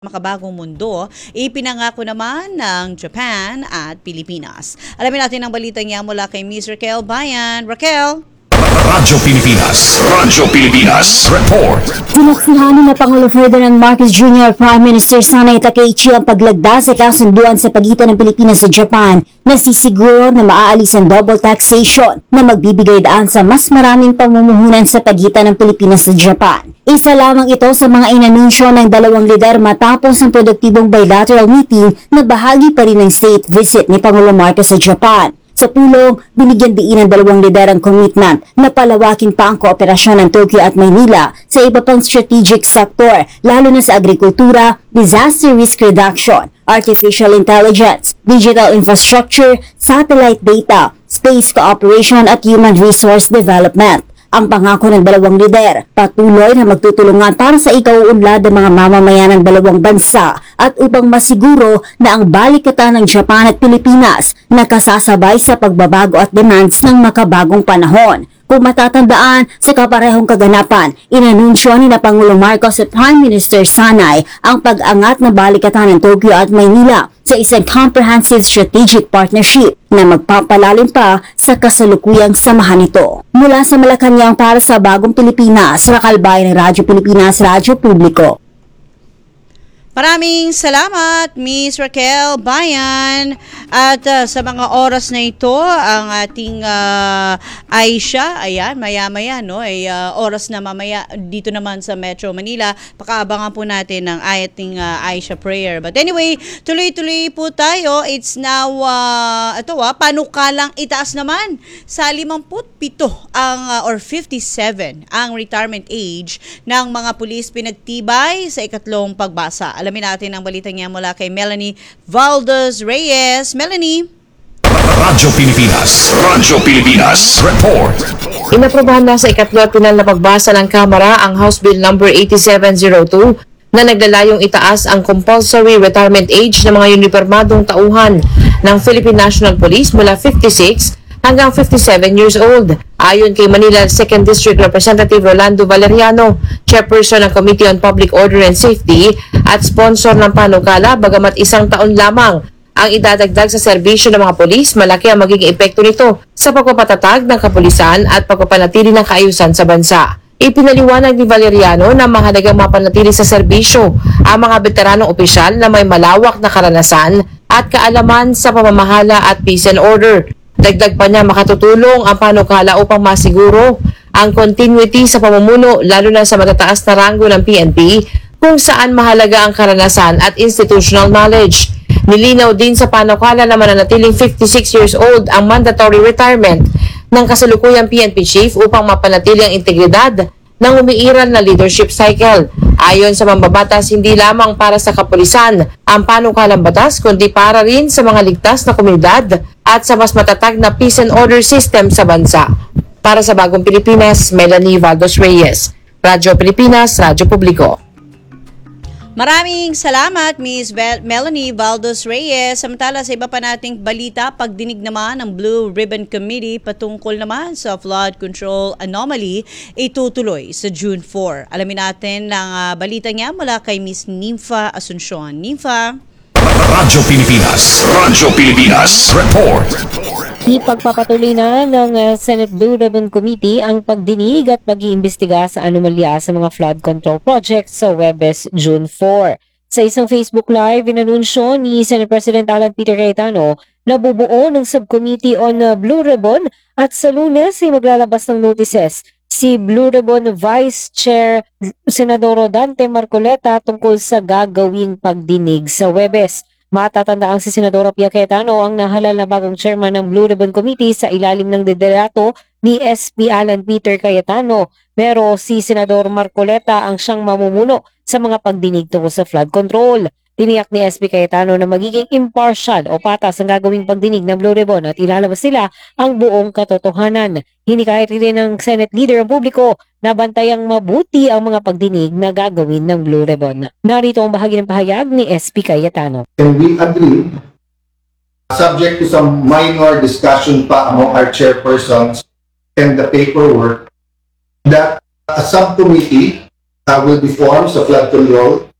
makabagong mundo, ipinangako naman ng Japan at Pilipinas. Alamin natin ang balita niya mula kay Ms. Raquel Bayan. Raquel? Radyo Pilipinas Report. Tinaksihan na Pangulo Ferdinand Marcos Jr. Prime Minister Sanay Takeichi ang paglagda sa kasunduan sa pagitan ng Pilipinas at Japan na sisiguro na maaalis ang double taxation na magbibigay daan sa mas maraming pamumuhunan sa pagitan ng Pilipinas at Japan. Isa lamang ito sa mga inanunsyo ng dalawang lider matapos ang produktibong bilateral meeting na bahagi pa rin ng state visit ni Pangulo Marcos sa Japan. Sa pulong, binigyan diin ng dalawang lider ang commitment na palawakin pa ang kooperasyon ng Tokyo at Maynila sa iba pang strategic sector, lalo na sa agrikultura, disaster risk reduction, artificial intelligence, digital infrastructure, satellite data, space cooperation at human resource development. Ang pangako ng dalawang lider, patuloy na magtutulungan para sa ikauunlad ng mga mamamayan ng dalawang bansa at upang masiguro na ang balikatan ng Japan at Pilipinas nakasasabay sa pagbabago at demands ng makabagong panahon. Kung matatandaan, sa kaparehong kaganapan, inanunsyo ni na Pangulong Marcos at Prime Minister Sanay ang pag-angat na balikatan ng Tokyo at Maynila sa isang comprehensive strategic partnership na magpapalalim pa sa kasalukuyang samahan nito. Mula sa Malacanang para sa Bagong Pilipinas, Raquel Bayan ng Radyo Pilipinas, Radyo Publiko. Maraming salamat, Ms. Raquel Bayan. At sa mga oras na ito, ang ating Aisha, ayan, maya-maya, no, ay oras na mamaya dito naman sa Metro Manila. Pakaabangan po natin ang ating Aisha prayer. But anyway, tuloy-tuloy po tayo. It's now, panukalang itaas naman sa 57 or 57 ang retirement age ng mga pulis pinagtibay sa ikatlong pagbasa. Alamin natin ang balita niya mula kay Melanie Valdez Reyes. Melanie? Radyo Pilipinas Report. Inaprobahan na sa ikatlo at pinal na pagbasa ng Kamara ang House Bill No. 8702 na naglalayong itaas ang compulsory retirement age ng mga unipormadong tauhan ng Philippine National Police mula 56 hanggang 57 years old. Ayon kay Manila 2nd District Representative Rolando Valeriano, chairperson ng Committee on Public Order and Safety at sponsor ng panukala, bagamat isang taon lamang ang idadagdag sa serbisyo ng mga polis, malaki ang magiging epekto nito sa pagpapatatag ng kapulisan at pagpapanatili ng kaayusan sa bansa. Ipinaliwanag ni Valeriano na mahalagang mapanatili sa serbisyo ang mga veteranong opisyal na may malawak na karanasan at kaalaman sa pamamahala at peace and order. Dagdag pa niya, makatutulong ang panukala upang masiguro ang continuity sa pamumuno, lalo na sa matataas na ranggo ng PNP, kung saan mahalaga ang karanasan at institutional knowledge. Nilinaw din sa panukala na mananatiling 56 years old ang mandatory retirement ng kasalukuyang PNP chief upang mapanatili ang integridad ng umiiral na leadership cycle. Ayon sa mambabatas, hindi lamang para sa kapulisan ang panukalang batas, kundi para rin sa mga ligtas na komunidad at sa mas matatag na peace and order system sa bansa. Para sa Bagong Pilipinas, Melanie Valdez Reyes, Radyo Pilipinas, Radyo Publiko. Maraming salamat, Ms. Melanie Valdez Reyes. Samantala sa iba pa nating balita, pagdinig naman ng Blue Ribbon Committee patungkol naman sa flood control anomaly itutuloy sa June 4. Alamin natin ang balita niya mula kay Ms. Nympha Asuncion. Nympha? Radyo Pilipinas Report. Ipagpapatuloy na ng Senate Blue Ribbon Committee ang pagdinig at pag-iimbestiga sa anomalya sa mga flood control projects sa Huwebes, June 4. Sa isang Facebook Live, inanunsyo ni Senate President Alan Peter Cayetano na bubuo ng Subcommittee on Blue Ribbon at sa Lunes ay maglalabas ng notices si Blue Ribbon Vice Chair Senador Dante Marcoleta tungkol sa gagawing pagdinig sa Huwebes. Matatandaang si Senadora Pia Cayetano ang nahalal na bagong chairman ng Blue Ribbon Committee sa ilalim ng liderato ni SP Alan Peter Cayetano. Pero si Senador Marcoleta ang siyang mamumuno sa mga pagdinig tungkol sa flood control. Tiniyak ni SP Cayetano na magiging impartial o patas ang gagawing pagdinig ng Blue Ribbon at ilalabas nila ang buong katotohanan. Hinikayat rin ng Senate Leader ang publiko na bantayang mabuti ang mga pagdinig na gagawin ng Blue Ribbon. Narito ang bahagi ng pahayag ni SP Cayetano. And we agree, subject to some minor discussion pa among our chairpersons and the paperwork, that a subcommittee will be formed sa flood control